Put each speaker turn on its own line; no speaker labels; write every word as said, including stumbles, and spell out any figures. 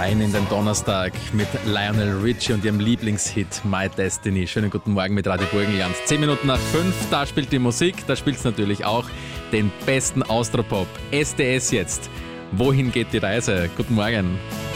Rein in den Donnerstag mit Lionel Richie und ihrem Lieblingshit My Destiny. Schönen guten Morgen mit Radio Burgenland. Zehn Minuten nach fünf, da spielt die Musik, da spielt es natürlich auch den besten Austropop. S D S jetzt. Wohin geht die Reise? Guten Morgen.